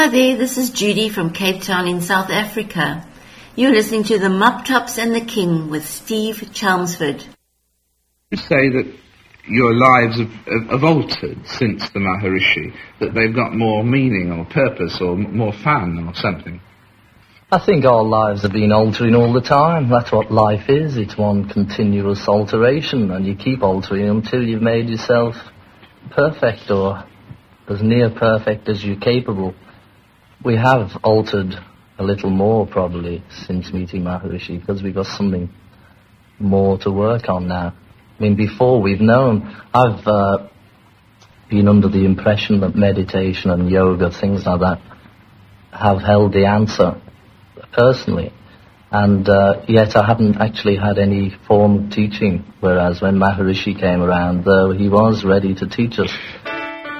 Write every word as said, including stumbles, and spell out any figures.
Hi there, this is Judy from Cape Town in South Africa. You're listening to the Mop Tops and the King with Steve Chelmsford. You say that your lives have, have, have altered since the Maharishi, that they've got more meaning or purpose or m- more fun or something. I think our lives have been altering all the time. That's what life is. It's one continuous alteration, and you keep altering until you've made yourself perfect or as near perfect as you're capable. We have altered a little more probably since meeting Maharishi because we've got something more to work on now. I mean, before we've known, I've uh, been under the impression that meditation and yoga, things like that, have held the answer personally. And uh, yet I haven't actually had any form of teaching, whereas when Maharishi came around, though, he was ready to teach us.